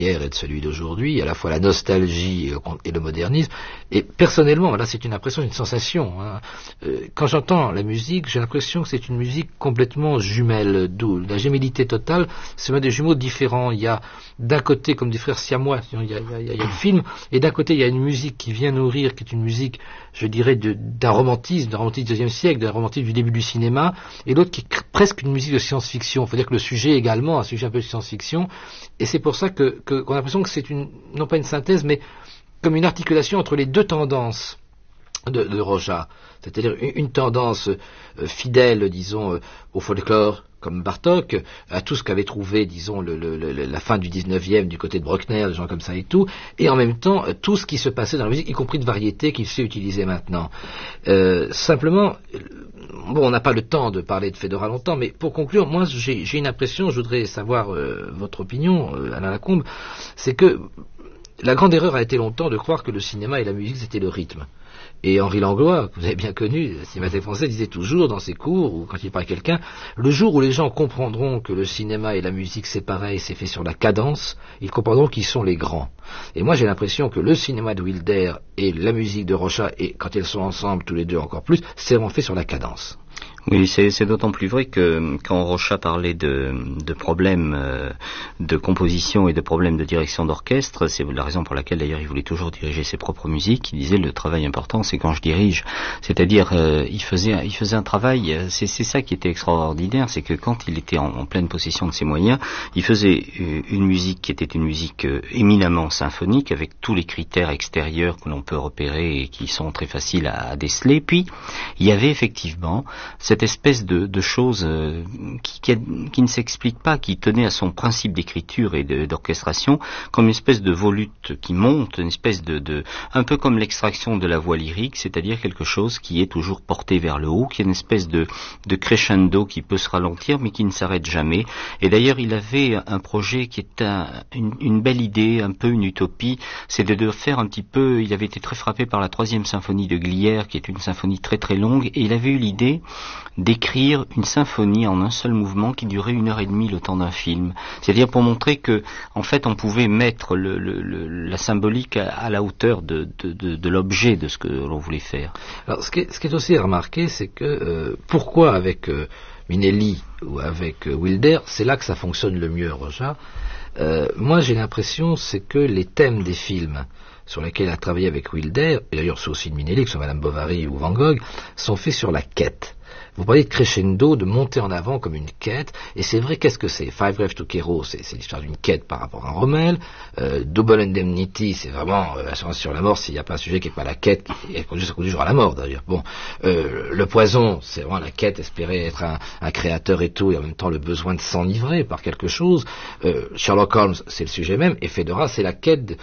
et de celui d'aujourd'hui, à la fois la nostalgie et le modernisme. Et personnellement, là c'est une impression, une sensation. Quand j'entends la musique, j'ai l'impression que c'est une musique complètement jumelle, d'où la gémellité totale, c'est des jumeaux différents. Il y a d'un côté, comme des frères siamois, il y a le film, et d'un côté il y a une musique qui vient nourrir, qui est une musique, je dirais, d'un romantisme du XIIe siècle, d'un romantisme du début du cinéma, et l'autre qui est presque une musique de science-fiction. Il faut dire que le sujet également, un sujet un peu de science-fiction, et c'est pour ça qu'on a l'impression que c'est non pas une synthèse, mais comme une articulation entre les deux tendances de Roja, c'est-à-dire une tendance fidèle, disons, au folklore, comme Bartók, à tout ce qu'avait trouvé, disons, la fin du 19e, du côté de Bruckner, des gens comme ça et tout, et en même temps, tout ce qui se passait dans la musique, y compris de variété, qu'il sait utiliser maintenant. Simplement, on n'a pas le temps de parler de Fedora longtemps, mais pour conclure, moi, j'ai une impression, je voudrais savoir votre opinion, Alain Lacombe, c'est que la grande erreur a été longtemps de croire que le cinéma et la musique, c'était le rythme. Et Henri Langlois, que vous avez bien connu, le cinémateur français, disait toujours dans ses cours, ou quand il parlait à quelqu'un, le jour où les gens comprendront que le cinéma et la musique c'est pareil, c'est fait sur la cadence, ils comprendront qu'ils sont les grands. Et moi j'ai l'impression que le cinéma de Wilder et la musique de Rocha, et quand elles sont ensemble, tous les deux encore plus, c'est vraiment fait sur la cadence. Oui, c'est d'autant plus vrai que quand Rocha parlait de problèmes de composition et de problèmes de direction d'orchestre, c'est la raison pour laquelle d'ailleurs il voulait toujours diriger ses propres musiques. Il disait le travail important c'est quand je dirige, c'est-à-dire il faisait un travail, c'est ça qui était extraordinaire, c'est que quand il était en pleine possession de ses moyens, il faisait une musique qui était une musique éminemment symphonique avec tous les critères extérieurs que l'on peut repérer et qui sont très faciles à déceler. Puis il y avait effectivement cette espèce de chose qui ne s'explique pas, qui tenait à son principe d'écriture et d'orchestration, comme une espèce de volute qui monte, une espèce un peu comme l'extraction de la voix lyrique, c'est-à-dire quelque chose qui est toujours porté vers le haut, qui est une espèce de crescendo qui peut se ralentir, mais qui ne s'arrête jamais. Et d'ailleurs, il avait un projet qui est une belle idée, un peu une utopie, c'est de faire un petit peu, il avait été très frappé par la 3e symphonie de Glière, qui est une symphonie très très longue, et il avait eu l'idée d'écrire une symphonie en un seul mouvement qui durait 1h30 le temps d'un film. C'est-à-dire pour montrer que, en fait, on pouvait mettre la symbolique à la hauteur de l'objet de ce que l'on voulait faire. Alors, ce qui est aussi à remarquer, c'est que pourquoi avec Minelli ou avec Wilder, c'est là que ça fonctionne le mieux, Roja. Moi, j'ai l'impression, c'est que les thèmes des films sur lesquels il a travaillé avec Wilder, et d'ailleurs c'est aussi de Minelli, que ce soit Madame Bovary ou Van Gogh, sont faits sur la quête. Vous parlez de crescendo, de monter en avant comme une quête, et c'est vrai, qu'est-ce que c'est? Five Reves to Kero, c'est l'histoire d'une quête par rapport à Rommel. Double Indemnity, c'est vraiment assurance sur la mort s'il n'y a pas un sujet qui n'est pas la quête, et ça conduit toujours à la mort d'ailleurs. Bon, le poison, c'est vraiment la quête, espérer être un créateur et tout, et en même temps le besoin de s'enivrer par quelque chose. Sherlock Holmes, c'est le sujet même, et Fedora, c'est la quête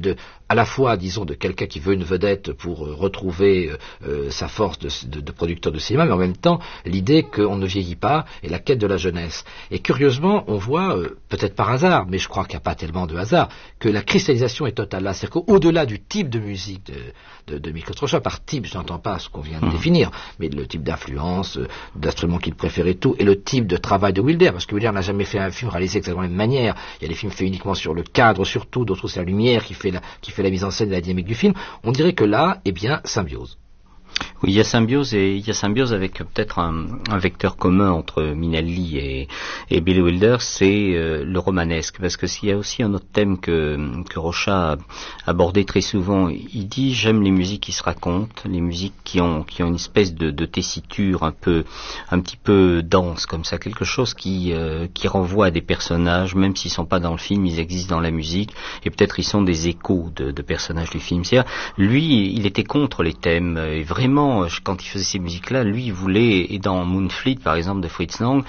à la fois, disons, de quelqu'un qui veut une vedette pour retrouver sa force de producteur de cinéma, mais en même temps, l'idée qu'on ne vieillit pas et la quête de la jeunesse. Et curieusement, on voit, peut-être par hasard, mais je crois qu'il n'y a pas tellement de hasard, que la cristallisation est totale là. C'est-à-dire qu'au-delà du type de musique de Miklos Rocha, par type, je n'entends pas ce qu'on vient de définir, mais le type d'influence, d'instruments qu'il préférait tout, et le type de travail de Wilder, parce que Wilder n'a jamais fait un film réalisé exactement de la même manière. Il y a des films faits uniquement sur le cadre, surtout, d'autres c'est la lumière qui fait la mise en scène et la dynamique du film. On dirait que là, eh bien, symbiose. Oui, il y a symbiose avec peut-être un vecteur commun entre Minelli et Billy Wilder, c'est le romanesque, parce que s'il y a aussi un autre thème que Rocha a abordé très souvent, il dit j'aime les musiques qui se racontent, les musiques qui ont une espèce de tessiture un petit peu dense comme ça, quelque chose qui renvoie à des personnages, même s'ils sont pas dans le film, ils existent dans la musique, et peut-être ils sont des échos de personnages du film. C'est-à-dire, lui, il était contre les thèmes, et vraiment, quand il faisait ces musiques-là, lui, il voulait, et dans Moonfleet, par exemple, de Fritz Lang,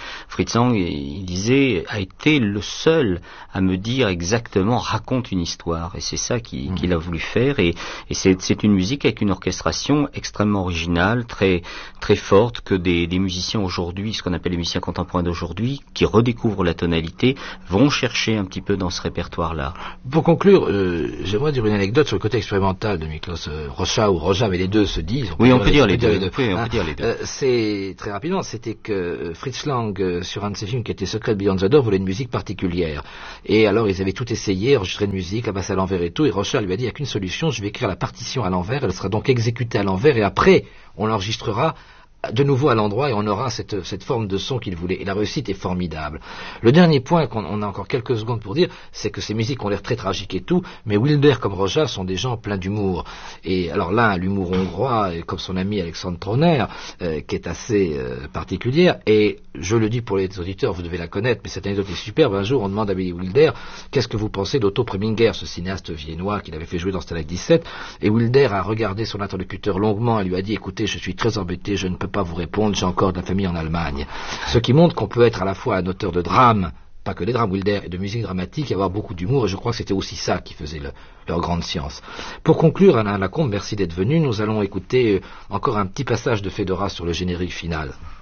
il disait, a été le seul à me dire exactement, raconte une histoire, et c'est ça qu'il a voulu faire, et c'est une musique avec une orchestration extrêmement originale, très, très forte, que des musiciens aujourd'hui, ce qu'on appelle les musiciens contemporains d'aujourd'hui, qui redécouvrent la tonalité, vont chercher un petit peu dans ce répertoire-là. Pour conclure, j'aimerais dire une anecdote sur le côté expérimental de Miklos Rocha ou Roja, mais les deux se disent. Oui, Oui, on peut dire les deux. Oui, on peut dire les deux. C'est très rapidement, c'était que Fritz Lang, sur un de ses films qui était Secret Beyond the Door, voulait une musique particulière. Et alors ils avaient tout essayé, enregistré une musique, la basse à l'envers et tout, et Rocha lui a dit, il n'y a qu'une solution, je vais écrire la partition à l'envers, elle sera donc exécutée à l'envers, et après, on l'enregistrera de nouveau à l'endroit et on aura cette forme de son qu'il voulait. Et la réussite est formidable. Le dernier point qu'on a encore quelques secondes pour dire, c'est que ces musiques ont l'air très tragiques et tout, mais Wilder comme Roja sont des gens pleins d'humour. Et alors l'un a l'humour hongrois, comme son ami Alexandre Troner, qui est assez particulière. Et je le dis pour les auditeurs, vous devez la connaître, mais cette anecdote est superbe. Un jour, on demande à Billy Wilder, qu'est-ce que vous pensez d'Otto Preminger, ce cinéaste viennois qu'il avait fait jouer dans Stalag 17. Et Wilder a regardé son interlocuteur longuement et lui a dit, écoutez, je suis très embêté, je ne peux pas vous répondre, j'ai encore de la famille en Allemagne. Ce qui montre qu'on peut être à la fois un auteur de drame, pas que des drames Wilder, et de musique dramatique, et avoir beaucoup d'humour, et je crois que c'était aussi ça qui faisait leur grande science. Pour conclure, Alain Lacombe, merci d'être venu, nous allons écouter encore un petit passage de Fedora sur le générique final.